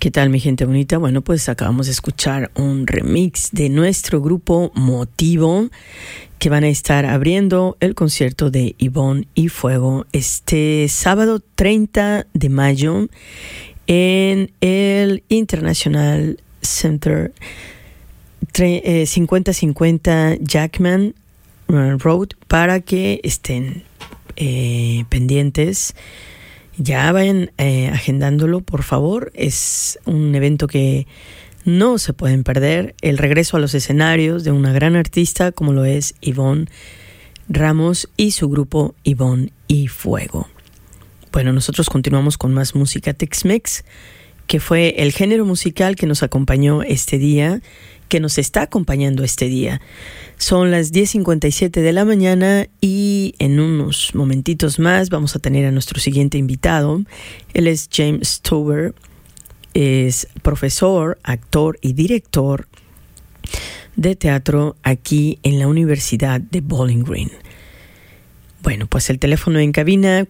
¿Qué tal, mi gente bonita? Bueno, pues acabamos de escuchar un remix de nuestro grupo Motivo, que van a estar abriendo el concierto de Ivonne y Fuego este sábado 30 de mayo en el International Center 5050 Jackman Road, para que estén pendientes. Ya vayan agendándolo, por favor. Es un evento que no se pueden perder. El regreso a los escenarios de una gran artista como lo es Ivonne Ramos y su grupo Ivonne y Fuego. Bueno, nosotros continuamos con más música Tex-Mex, que fue el género musical que nos acompañó este día, que nos está acompañando este día. Son las 10:57 de la mañana y en unos momentitos más vamos a tener a nuestro siguiente invitado. Él es James Stover, es profesor, actor y director de teatro aquí en la Universidad de Bowling Green. Bueno, pues el teléfono en cabina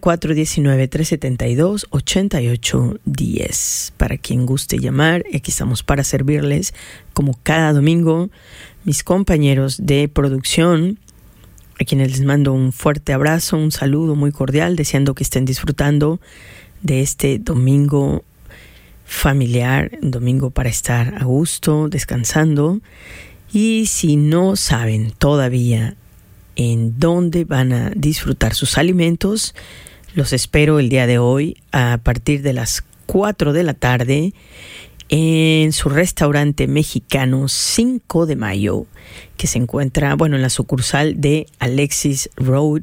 419-372-8810. Para quien guste llamar, aquí estamos para servirles como cada domingo. Mis compañeros de producción, a quienes les mando un fuerte abrazo, un saludo muy cordial, deseando que estén disfrutando de este domingo familiar, un domingo para estar a gusto, descansando. Y si no saben todavía en dónde van a disfrutar sus alimentos, los espero el día de hoy a partir de las 4 de la tarde en su restaurante mexicano 5 de Mayo, que se encuentra, en la sucursal de Alexis Road.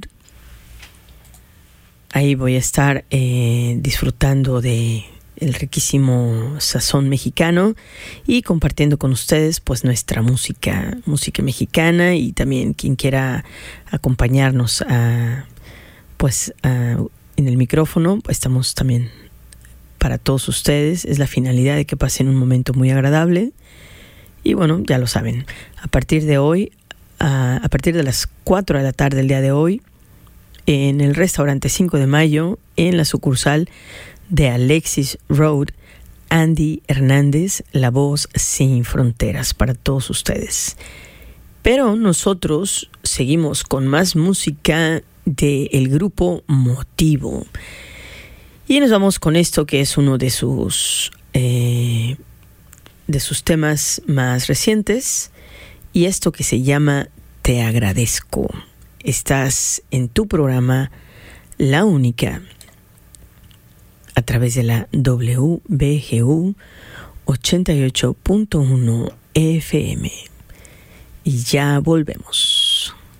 Ahí voy a estar disfrutando de el riquísimo sazón mexicano y compartiendo con ustedes pues nuestra música mexicana, y también quien quiera acompañarnos en el micrófono, pues estamos también para todos ustedes. Es la finalidad de que pasen un momento muy agradable. Y bueno, ya lo saben, a partir de hoy, a partir de las 4 de la tarde del día de hoy, en el restaurante 5 de Mayo, en la sucursal de Alexis Road, Andy Hernández, la voz sin fronteras para todos ustedes. Pero nosotros seguimos con más música del grupo Motivo. Y nos vamos con esto, que es uno de sus temas más recientes, y esto que se llama Te Agradezco. Estás en tu programa La Única, a través de la WBGU 88.1 FM. Y ya volvemos.